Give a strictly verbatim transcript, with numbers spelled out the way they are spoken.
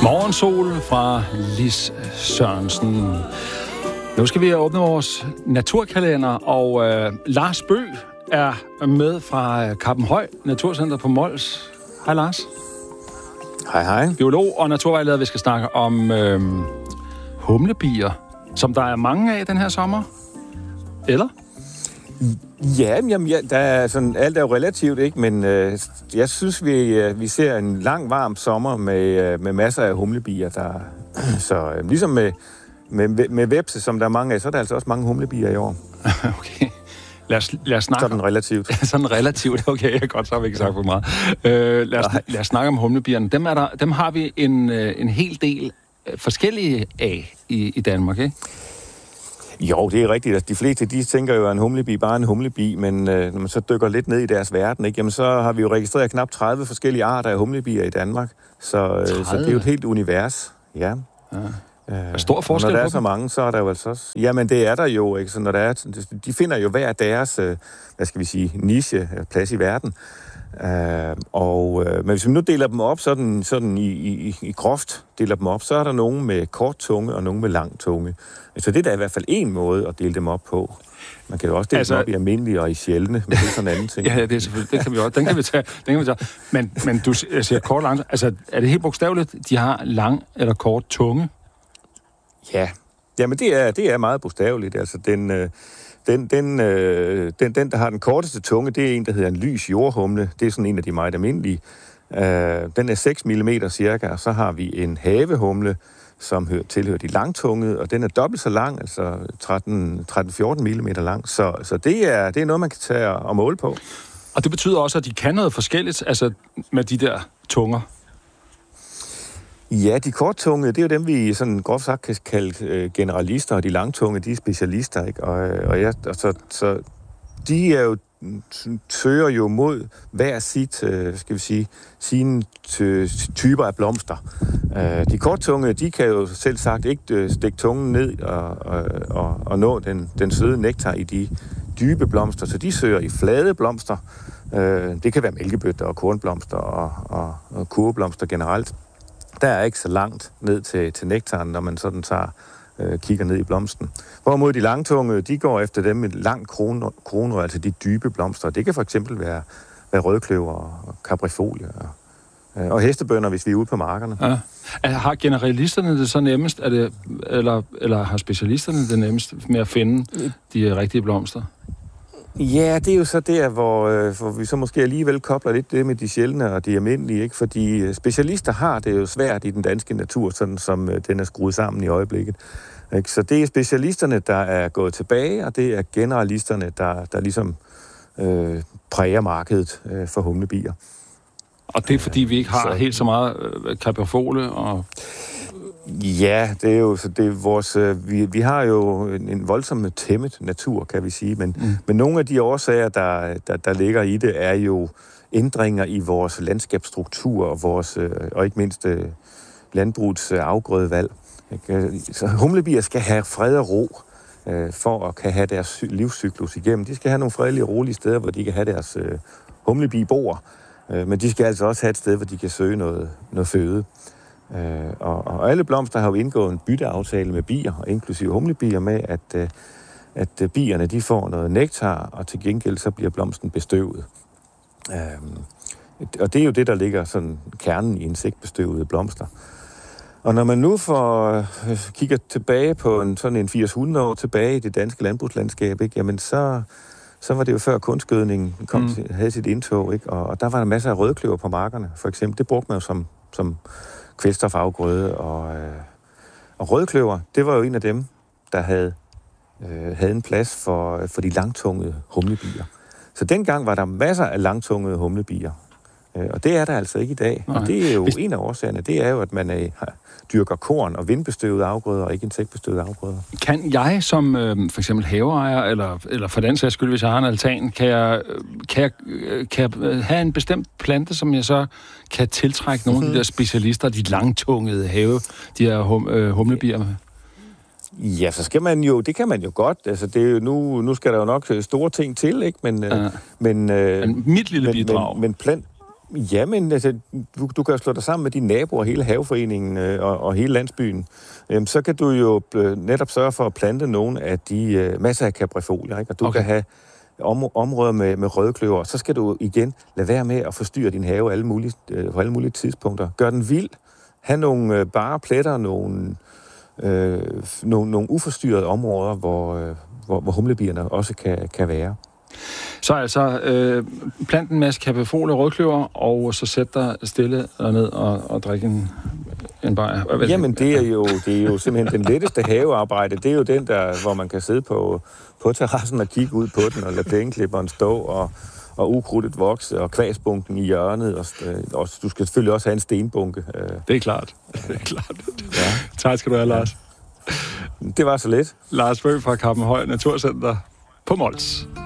Morgensol fra Lis Sørensen. Nu skal vi åbne vores naturkalender, og øh, Lars Bøgh er med fra Kappenhøj Naturcenter på Mols. Hej Lars. Hej hej. Biolog og naturvejleder. Vi skal snakke om øh, humlebier, som der er mange af den her sommer. Eller? Ja, jamen, ja, der er sådan, alt er jo relativt, ikke? Men øh, jeg synes, vi, øh, vi ser en lang, varm sommer med, øh, med masser af humlebier. Der, så øh, ligesom med, med, med vepse, som der er mange af, så er der altså også mange humlebier i år. Okay. Lad os, lad os snakke sådan relativt. sådan relativt, okay, jeg godt, så har vi ikke sagt for meget. Øh, lad, os, lad os snakke om humlebierne. Dem, er der, dem har vi en, en hel del forskellige af i, i Danmark, ikke? Jo, det er rigtigt. Altså, de fleste, de tænker jo, at en humlebi bare er en humlebi, men øh, når man så dykker lidt ned i deres verden, ikke, jamen, så har vi jo registreret knap tredive forskellige arter af humlebier i Danmark. Så, øh, så det er jo et helt univers. Ja. Ja. Er stor forskel når der på er så mange, så er der jo altså også... Jamen, det er der jo, ikke? Så når der er, de finder jo hver deres, hvad skal vi sige, niche, plads i verden. Uh, og, uh, men hvis vi nu deler dem op sådan, sådan i, i, i groft, deler dem op, så er der nogen med kort tunge og nogen med lang tunge. Så det er da i hvert fald en måde at dele dem op på. Man kan jo også dele altså, dem op i almindelige og i sjældne, men det er sådan en anden ting. Ja, det er selvfølgelig, det kan vi også, den kan vi tage. Den kan vi tage. Men, men du siger kort og lang, altså er det helt bogstaveligt, de har lang eller kort tunge? Ja, jamen det er, det er meget bogstaveligt. Altså den... Øh, Den, den, øh, den, den, der har den korteste tunge, det er en, der hedder en lys jordhumle. Det er sådan en af de meget almindelige. Øh, den er seks millimeter cirka, og så har vi en havehumle, som hører, tilhører de langtungede, og den er dobbelt så lang, altså tretten til fjorten millimeter lang. Så, så det, er, det er noget, man kan tage og måle på. Og det betyder også, at de kan noget forskelligt, altså med de der tunger? Ja, de korttunge, det er jo dem, vi sådan groft sagt kan kalde øh, generalister, og de langtunge, de er specialister, ikke? Og, og, ja, og så, så de er jo, søger jo mod hver sit, øh, skal vi sige, sine typer af blomster. Øh, de korttunge, de kan jo selv sagt ikke øh, stikke tungen ned og, og, og, og nå den, den søde nektar i de dybe blomster, så de søger i flade blomster. Øh, det kan være mælkebøtter og kornblomster og, og, og kurveblomster generelt. Der er ikke så langt ned til, til nektaren, når man sådan tager, øh, kigger ned i blomsten. Hvorimod de langtunge, de går efter dem med lang kronrør, altså de dybe blomster. Det kan for eksempel være, være rødkløver og kaprifolie og, øh, og hestebønner, hvis vi er ude på markerne. Ja. Har generalisterne det så nemmest, er det, eller, eller har specialisterne det nemmest med at finde de rigtige blomster? Ja, det er jo så der, hvor, øh, hvor vi så måske alligevel kobler lidt det med de sjældne og de almindelige, ikke? Fordi specialister har det jo svært i den danske natur, sådan som øh, den er skruet sammen i øjeblikket. Ikke? Så det er specialisterne, der er gået tilbage, og det er generalisterne, der, der ligesom øh, præger markedet øh, for humlebier. Og det er fordi, vi ikke har så helt så meget øh, kaprifole og... Ja, det er jo så det er vores vi vi har jo en, en voldsomt tæmmet natur, kan vi sige, men mm. men nogle af de årsager der, der der ligger i det er jo ændringer i vores landskabsstruktur og vores og ikke mindst landbrugets afgrødevalg. Så humlebier skal have fred og ro for at kan have deres livscyklus igennem. De skal have nogle fredelige og rolige steder, hvor de kan have deres humlebibor, men de skal altså også have et sted, hvor de kan søge noget noget føde. Uh, og, og alle blomster har jo indgået en bytteaftale med bier, inklusive humlebier, med at, uh, at uh, bierne de får noget nektar, og til gengæld så bliver blomsten bestøvet. Uh, og det er jo det, der ligger sådan kernen i insektbestøvede blomster. Og når man nu får, uh, kigger tilbage på en, sådan en firs hundrede år tilbage i det danske landbrugslandskab, ikke, jamen så, så var det jo før kunstgødningen kom mm. til, havde sit indtog, ikke? Og, og der var der masser af rødkløver på markerne, for eksempel. Det brugte man jo som... som kvælstofafgrøde og, øh, og rødkløver, det var jo en af dem, der havde, øh, havde en plads for, for de langtungede humlebier. Så dengang var der masser af langtungede humlebier, øh, og det er der altså ikke i dag. Nej. Og det er jo Hvis... en af årsagerne, det er jo, at man er, dyrker korn og vindbestøvede afgrøder, og ikke insektbestøvede afgrøder. Kan jeg som øh, for eksempel haveejer, eller, eller for den sags skyld, hvis jeg har en altan, kan jeg, kan, jeg, kan jeg have en bestemt plante, som jeg så kan tiltrække nogle af de der specialister, de langtungede have, de her hum, øh, humlebier med? Ja, så skal man jo, det kan man jo godt. Altså, det er jo nu, nu skal der jo nok store ting til, ikke? Men, ja. men, øh, men mit lille men, bidrag. Men, men plant, Jamen, altså, du, du kan jo slå dig sammen med dine naboer, hele haveforeningen øh, og, og hele landsbyen. Øhm, så kan du jo øh, netop sørge for at plante nogle af de øh, masser af kaprifolier, ikke? Og du okay. kan have om, områder med, med rødkløver. Så skal du igen lade være med at forstyrre din have alle mulige, øh, på alle mulige tidspunkter. Gør den vild. Ha' nogle øh, bare pletter, nogle, øh, nogle, nogle uforstyrrede områder, hvor, øh, hvor, hvor humlebierne også kan, kan være. Så altså, øh, plant en masse kaprifolier og rødkløver, og så sæt dig stille og ned og, og drikke en, en bajer. Jamen, det er, jo, det er jo simpelthen den letteste havearbejde. Det er jo den, der, hvor man kan sidde på, på terrassen og kigge ud på den, og lade plæneklipperen stå, og, og ukrudtet vokse, og kvasbunken i hjørnet. Og, og du skal selvfølgelig også have en stenbunke. Det er klart. Det er klart. Ja. Tak skal du have, Lars. Det var så let. Lars Bøgh fra Kappenhøj Naturcenter på Mols.